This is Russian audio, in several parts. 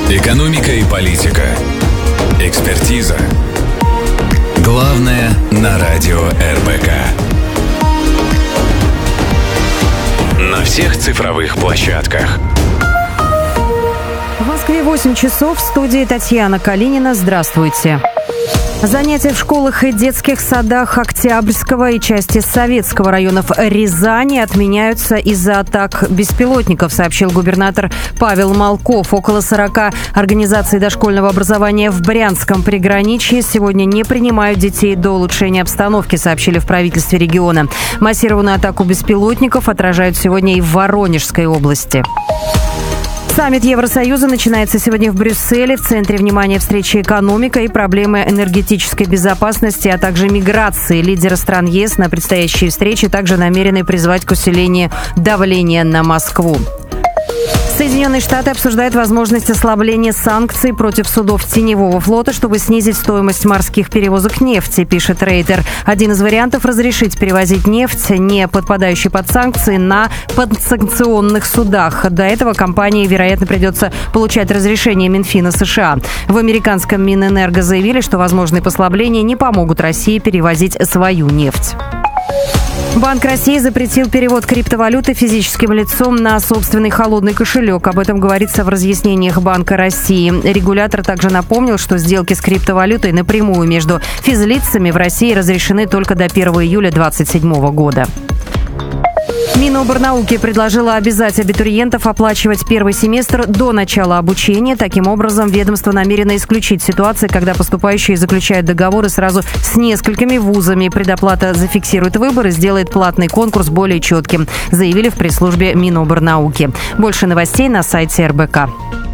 Экономика и политика. Экспертиза. Главное на радио РБК. На всех цифровых площадках. В Москве 8 часов. В студии Татьяна Калинина. Здравствуйте. Занятия в школах и детских садах Октябрьского и части Советского районов Рязани отменяются из-за атак беспилотников, сообщил губернатор Павел Малков. Около 40 организаций дошкольного образования в Брянском приграничье сегодня не принимают детей до улучшения обстановки, сообщили в правительстве региона. Массированную атаку беспилотников отражают сегодня и в Воронежской области. Саммит Евросоюза начинается сегодня в Брюсселе. В центре внимания встречи экономика и проблемы энергетической безопасности, а также миграции. Лидеры стран ЕС на предстоящей встрече также намерены призвать к усилению давления на Москву. Соединенные Штаты обсуждают возможность ослабления санкций против судов теневого флота, чтобы снизить стоимость морских перевозок нефти, пишет Рейтер. Один из вариантов – разрешить перевозить нефть, не подпадающую под санкции, на подсанкционных судах. До этого компании, вероятно, придется получать разрешение Минфина США. В американском Минэнерго заявили, что возможные послабления не помогут России перевозить свою нефть. Банк России запретил перевод криптовалюты физическим лицом на собственный холодный кошелек. Об этом говорится в разъяснениях Банка России. Регулятор также напомнил, что сделки с криптовалютой напрямую между физлицами в России разрешены только до 1 июля 2027 года. Миноборнауки предложила обязать абитуриентов оплачивать первый семестр до начала обучения. Таким образом, ведомство намерено исключить ситуации, когда поступающие заключают договоры сразу с несколькими вузами. Предоплата зафиксирует выбор и сделает платный конкурс более четким, заявили в пресс-службе Миноборнауки. Больше новостей на сайте РБК.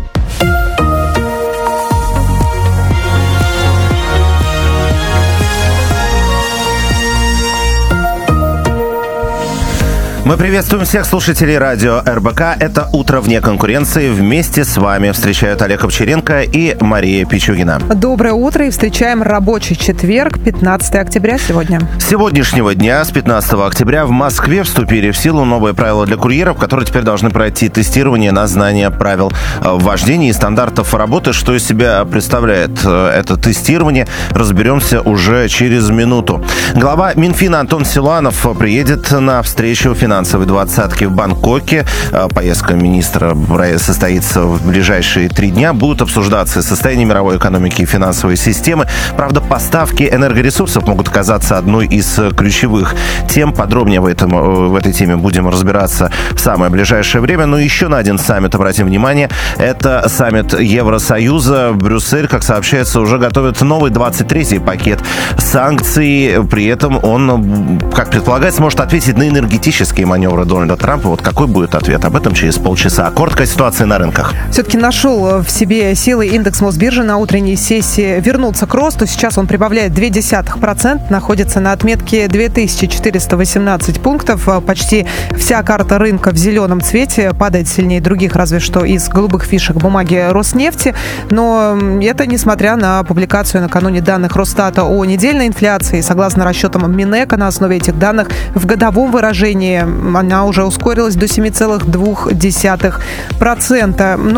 Мы приветствуем всех слушателей радио РБК. Это «Утро вне конкуренции». Вместе с вами встречают Олег Овчаренко и Мария Пичугина. Доброе утро и встречаем рабочий четверг, 15 октября сегодня. С сегодняшнего дня, с 15 октября, в Москве вступили в силу новые правила для курьеров, которые теперь должны пройти тестирование на знание правил вождения и стандартов работы. Что из себя представляет это тестирование, разберемся уже через минуту. Глава Минфина Антон Силуанов приедет на встречу финансовой двадцатки в Бангкоке. Поездка министра состоится в ближайшие 3 дня. Будут обсуждаться состояние мировой экономики и финансовой системы. Правда, поставки энергоресурсов могут оказаться одной из ключевых тем. Подробнее в этой теме будем разбираться в самое ближайшее время. Но еще на один саммит обратим внимание. Это саммит Евросоюза. Брюссель, как сообщается, уже готовит новый 23-й пакет санкций. При этом он, как предполагается, может ответить на энергетические маневры Дональда Трампа. Вот какой будет ответ? Об этом через полчаса. Короткая ситуация на рынках. Все-таки нашел в себе силы индекс Мосбиржи на утренней сессии. Вернулся к росту. Сейчас он прибавляет 0,2%. Находится на отметке 2418 пунктов. Почти вся карта рынка в зеленом цвете. Падает сильнее других, разве что из голубых фишек бумаги Роснефти. Но это несмотря на публикацию накануне данных Росстата о недельной инфляции. Согласно расчетам Минэка, на основе этих данных в годовом выражении она уже ускорилась до 7,2%.